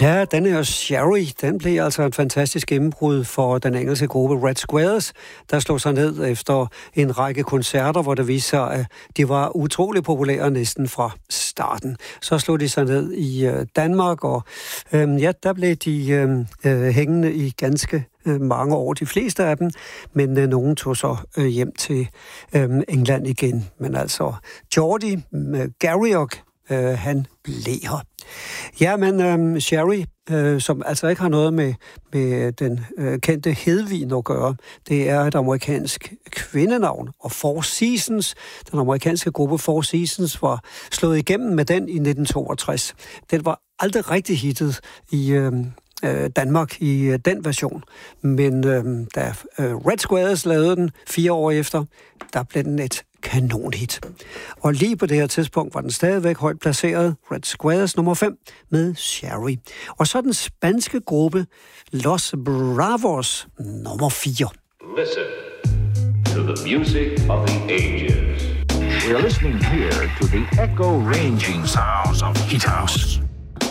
Ja, den her Sherry, den blev altså et fantastisk gennembrud for den engelske gruppe Red Squares, der slog sig ned efter en række koncerter, hvor det viste sig, at de var utrolig populære næsten fra starten. Så slog de sig ned i Danmark, og der blev de hængende i ganske mange år, de fleste af dem, men nogen tog så hjem til England igen. Men altså, Geordie Garriock, han blev her. Ja, men Sherry, som altså ikke har noget med den kendte Hedvig at gøre, det er et amerikansk kvindenavn, og Four Seasons, den amerikanske gruppe Four Seasons, var slået igennem med den i 1962. Den var aldrig rigtig hittet i Danmark i den version, men da Red Squares lavede den 4 år efter, der blev den et kanonhit. Og lige på det her tidspunkt var den stadigvæk højt placeret, Red Squares nummer 5 med Sherry. Og så den spanske gruppe Los Bravos nummer 4. Listen to the music of the ages. We are listening here to the echo-ranging sounds of Heat House.